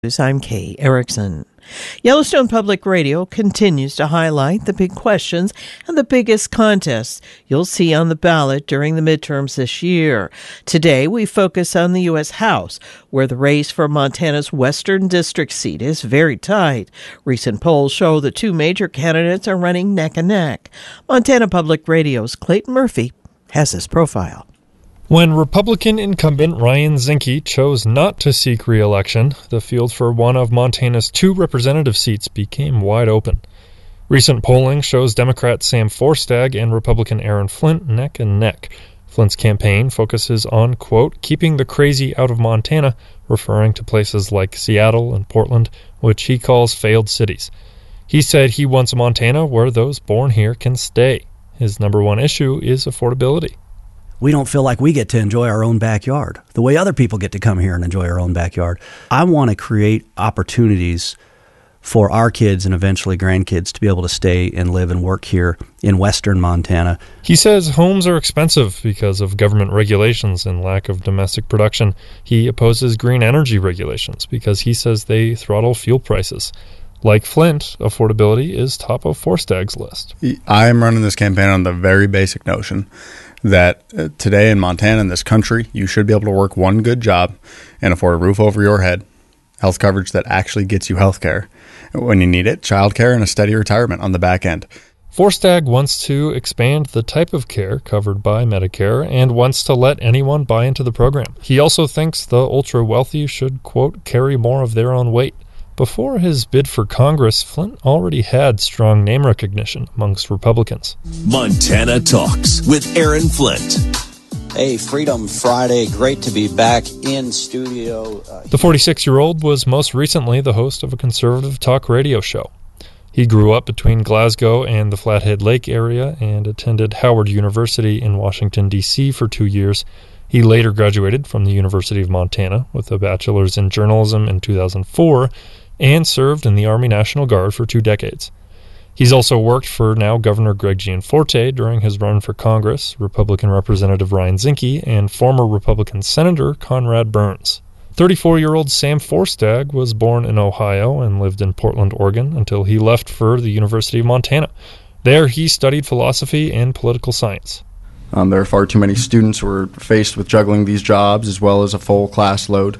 I'm Kay Erickson. Yellowstone Public Radio continues to highlight the big questions and the biggest contests you'll see on the ballot during the midterms this year. Today, we focus on the U.S. House, where the race for Montana's Western District seat is very tight. Recent polls show the two major candidates are running neck and neck. Montana Public Radio's Clayton Murphy has this profile. When Republican incumbent Ryan Zinke chose not to seek re-election, the field for one of Montana's two representative seats became wide open. Recent polling shows Democrat Sam Forstag and Republican Aaron Flint neck and neck. Flint's campaign focuses on, quote, keeping the crazy out of Montana, referring to places like Seattle and Portland, which he calls failed cities. He said he wants a Montana where those born here can stay. His number one issue is affordability. We don't feel like we get to enjoy our own backyard the way other people get to come here and enjoy our own backyard. I want to create opportunities for our kids and eventually grandkids to be able to stay and live and work here in western Montana. He says homes are expensive because of government regulations and lack of domestic production. He opposes green energy regulations because he says they throttle fuel prices. Like Flint, affordability is top of Forstag's list. I'm running this campaign on the very basic notion that today in Montana, in this country, you should be able to work one good job and afford a roof over your head, health coverage that actually gets you health care when you need it, child care, and a steady retirement on the back end. Forstag wants to expand the type of care covered by Medicare and wants to let anyone buy into the program. He also thinks the ultra-wealthy should, quote, carry more of their own weight. Before his bid for Congress, Flint already had strong name recognition amongst Republicans. Montana Talks with Aaron Flint. Hey, Freedom Friday. Great to be back in studio. The 46-year-old was most recently the host of a conservative talk radio show. He grew up between Glasgow and the Flathead Lake area and attended Howard University in Washington, D.C. for 2 years. He later graduated from the University of Montana with a bachelor's in journalism in 2004 and served in the Army National Guard for 2 decades. He's also worked for now Governor Greg Gianforte during his run for Congress, Republican Representative Ryan Zinke, and former Republican Senator Conrad Burns. 34-year-old Sam Forstag was born in Ohio and lived in Portland, Oregon, until he left for the University of Montana. There he studied philosophy and political science. There are far too many students who are faced with juggling these jobs as well as a full class load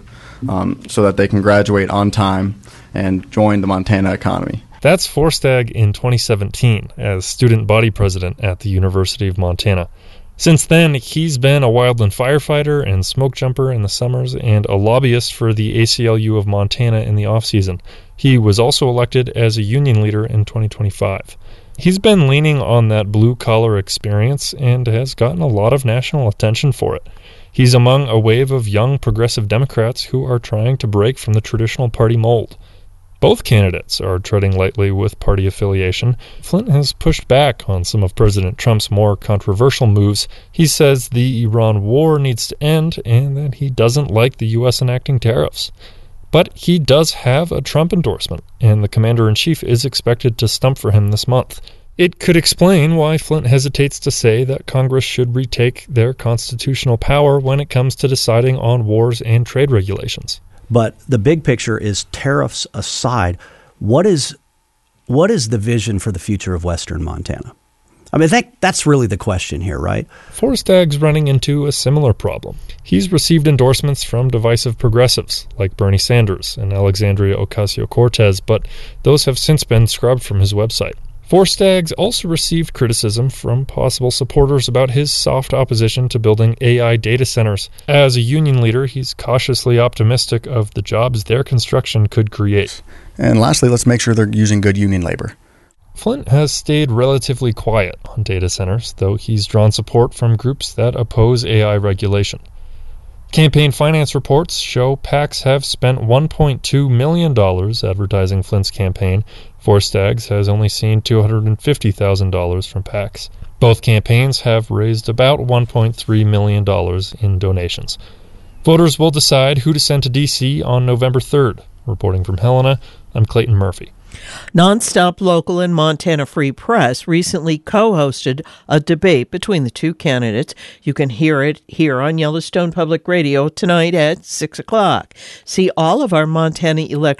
so that they can graduate on time and join the Montana economy. That's Forstag in 2017 as student body president at the University of Montana. Since then, he's been a wildland firefighter and smoke jumper in the summers and a lobbyist for the ACLU of Montana in the off-season. He was also elected as a union leader in 2025. He's been leaning on that blue-collar experience and has gotten a lot of national attention for it. He's among a wave of young progressive Democrats who are trying to break from the traditional party mold. Both candidates are treading lightly with party affiliation. Flint has pushed back on some of President Trump's more controversial moves. He says the Iran war needs to end and that he doesn't like the U.S. enacting tariffs. But he does have a Trump endorsement, and the commander-in-chief is expected to stump for him this month. It could explain why Flint hesitates to say that Congress should retake their constitutional power when it comes to deciding on wars and trade regulations. But the big picture is, tariffs aside, what is the vision for the future of western Montana? I mean, that's really the question here, right? Forstag's running into a similar problem. He's received endorsements from divisive progressives like Bernie Sanders and Alexandria Ocasio-Cortez, but those have since been scrubbed from his website. Forstag's also received criticism from possible supporters about his soft opposition to building AI data centers. As a union leader, he's cautiously optimistic of the jobs their construction could create. And lastly, let's make sure they're using good union labor. Flint has stayed relatively quiet on data centers, though he's drawn support from groups that oppose AI regulation. Campaign finance reports show PACs have spent $1.2 million advertising Flint's campaign. Forstag's has only seen $250,000 from PACs. Both campaigns have raised about $1.3 million in donations. Voters will decide who to send to D.C. on November 3rd. Reporting from Helena, I'm Clayton Murphy. Nonstop Local and Montana Free Press recently co-hosted a debate between the two candidates. You can hear it here on Yellowstone Public Radio tonight at 6 o'clock. See all of our Montana election